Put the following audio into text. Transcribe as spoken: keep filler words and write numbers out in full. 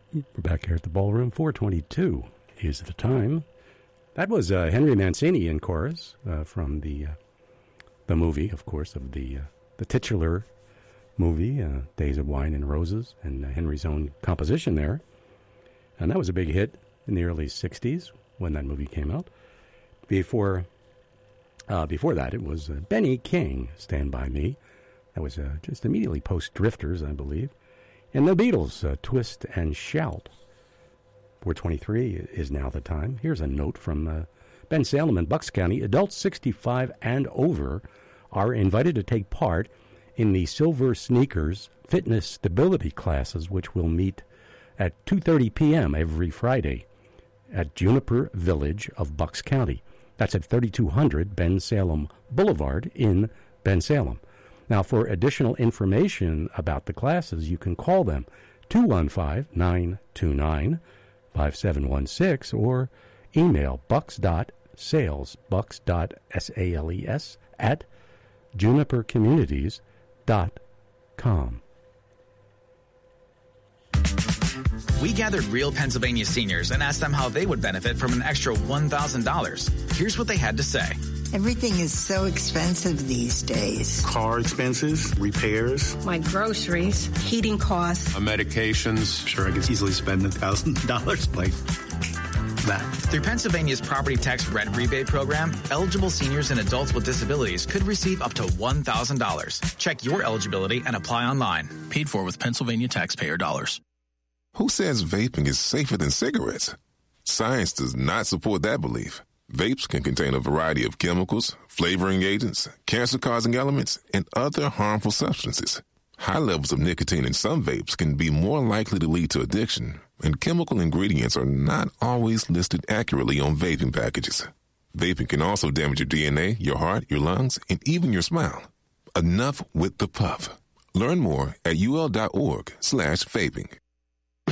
We're back here at the ballroom. four twenty-two is the time. That was uh, Henry Mancini in chorus uh, from the uh, the movie, of course, of the uh, the titular movie, uh, Days of Wine and Roses, and uh, Henry's own composition there. And that was a big hit in the early sixties when that movie came out. Before uh, before that, it was uh, Benny King, Stand By Me. That was uh, just immediately post Drifters, I believe. And the Beatles, uh, Twist and Shout. four twenty-three is now the time. Here's a note from uh, Ben Salem in Bucks County. Adults sixty-five and over are invited to take part in the Silver Sneakers Fitness Stability classes, which will meet at two thirty p.m. every Friday at Juniper Village of Bucks County. That's at thirty-two hundred Ben Salem Boulevard in Ben Salem. Now, for additional information about the classes, you can call them two one five, nine two nine, five seven one six or email bucks.sales, bucks.sales at junipercommunities dot com. We gathered real Pennsylvania seniors and asked them how they would benefit from an extra one thousand dollars. Here's what they had to say. Everything is so expensive these days. Car expenses, repairs. My groceries, heating costs. My medications. I'm sure I could easily spend one thousand dollars like that. Through Pennsylvania's property tax rent rebate program, eligible seniors and adults with disabilities could receive up to one thousand dollars. Check your eligibility and apply online. Paid for with Pennsylvania taxpayer dollars. Who says vaping is safer than cigarettes? Science does not support that belief. Vapes can contain a variety of chemicals, flavoring agents, cancer-causing elements, and other harmful substances. High levels of nicotine in some vapes can be more likely to lead to addiction, and chemical ingredients are not always listed accurately on vaping packages. Vaping can also damage your D N A, your heart, your lungs, and even your smile. Enough with the puff. Learn more at ul.org slash vaping.